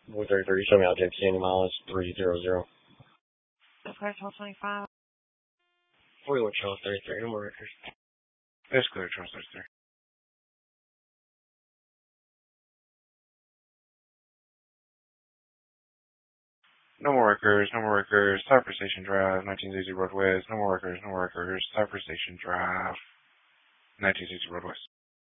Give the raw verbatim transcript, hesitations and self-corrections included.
Blue thirty-three, show me out J P C miles three hundred. That's clear twelve twenty-five. forty-one Charles thirty-three, no more records. It's clear, Charles thirty-three. No more records, no more records. Cypress Station Drive, nineteen sixty Road West. No more records, no more records. Cypress Station Drive, nineteen sixty Road West.